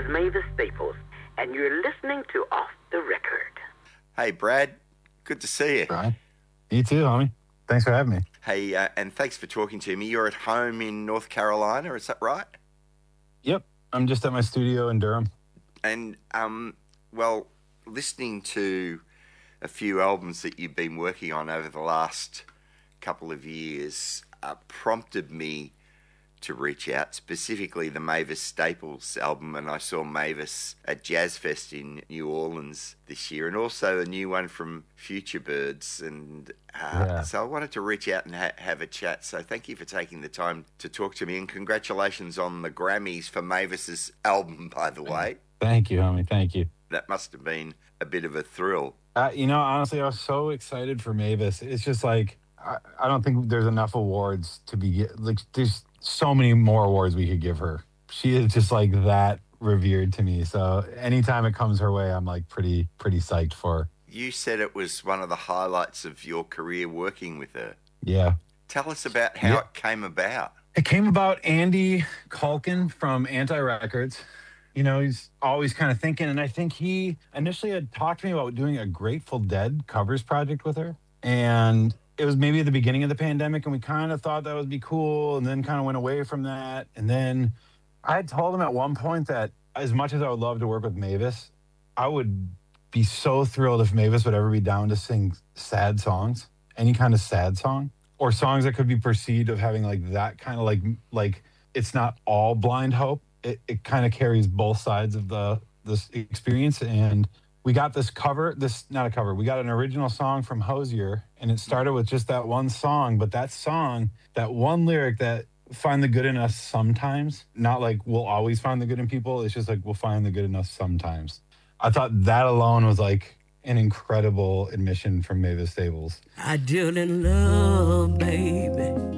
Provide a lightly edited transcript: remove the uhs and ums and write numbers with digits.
is Mavis Staples, and you're listening to Off the Record. Hey, Brad. Good to see you. Brian. You too, homie. Thanks for having me. Hey, and thanks for talking to me. You're at home in North Carolina, is that right? Yep. I'm just at my studio in Durham. And, well, listening to a few albums that you've been working on over the last couple of years prompted me to reach out, specifically the Mavis Staples album, and I saw Mavis at Jazz Fest in New Orleans this year, and also a new one from Future Birds, and so I wanted to reach out and have a chat. So thank you for taking the time to talk to me, and congratulations on the Grammys for Mavis's album, by the way. Thank you, homie. Thank you. That must have been a bit of a thrill. Honestly, I was so excited for Mavis. It's just like, I don't think there's enough awards to be, like, there's so many more awards we could give her. She is just like that revered to me. So anytime it comes her way, I'm like pretty psyched for her. You said it was one of the highlights of your career working with her. Yeah. Tell us about how it came about. It came about Andy Culkin from Anti Records. You know, he's always kind of thinking, and I think he initially had talked to me about doing a Grateful Dead covers project with her. And it was maybe at the beginning of the pandemic, and we kind of thought that would be cool, and then kind of went away from that. And then I had told him at one point that as much as I would love to work with Mavis, I would be so thrilled if Mavis would ever be down to sing sad songs, any kind of sad song, or songs that could be perceived of having like that kind of like it's not all Blind Hope. It kind of carries both sides of this experience. And we got this cover, we got an original song from Hozier, and it started with just that one song. But that song, that one lyric, that find the good in us sometimes, not like we'll always find the good in people. It's just like we'll find the good in us sometimes. I thought that alone was like an incredible admission from Mavis Staples. I didn't love, baby.